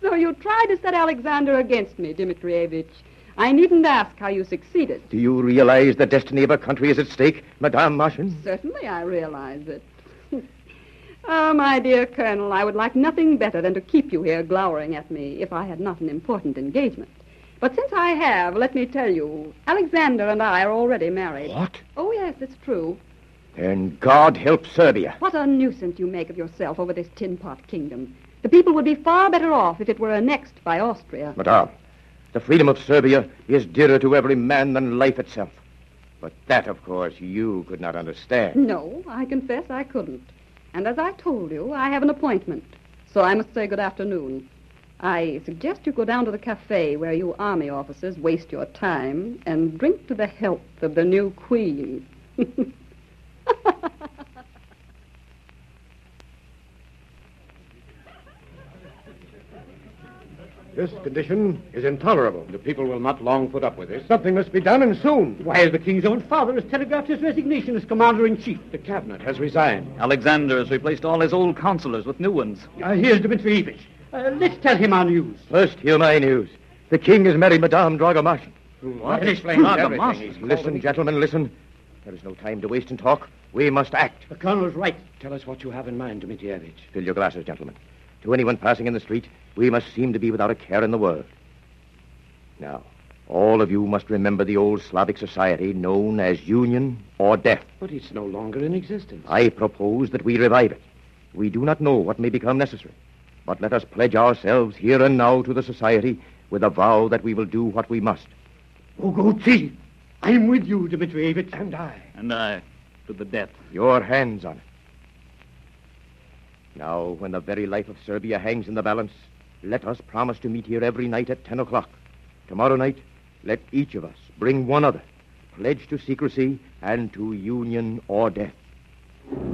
So you tried to set Alexander against me, Dmitrievich. I needn't ask how you succeeded. Do you realize the destiny of a country is at stake, Madame Martian? Certainly I realize it. Oh, my dear Colonel, I would like nothing better than to keep you here glowering at me if I had not an important engagement. But since I have, let me tell you, Alexander and I are already married. What? Oh, yes, it's true. Then God help Serbia. What a nuisance you make of yourself over this tin pot kingdom. The people would be far better off if it were annexed by Austria. Madame, the freedom of Serbia is dearer to every man than life itself. But that, of course, you could not understand. No, I confess I couldn't. And as I told you, I have an appointment. So I must say good afternoon. I suggest you go down to the cafe where you army officers waste your time and drink to the health of the new queen. This condition is intolerable. The people will not long put up with this. Something must be done, and soon. Why, the king's own father has telegraphed his resignation as commander-in-chief. The cabinet has resigned. Alexander has replaced all his old counselors with new ones. Here's Dmitrievich. Let's tell him our news. First, hear my news. The king has married Madame Dragomartian. What? That Explains Dragomartian? everything. He's Listen, gentlemen, listen. There is no time to waste and talk. We must act. The colonel's right. Tell us what you have in mind, Dmitrievich. Fill your glasses, gentlemen. To anyone passing in the street, we must seem to be without a care in the world. Now, all of you must remember the old Slavic society known as union or death. But it's no longer in existence. I propose that we revive it. We do not know what may become necessary, but let us pledge ourselves here and now to the society with a vow that we will do what we must. Oh, go see. I'm with you, Dmitrievich. And I. And I, to the death. Your hands on it. Now, when the very life of Serbia hangs in the balance, let us promise to meet here every night at 10 o'clock. Tomorrow night, let each of us bring one other, pledged to secrecy and to union or death.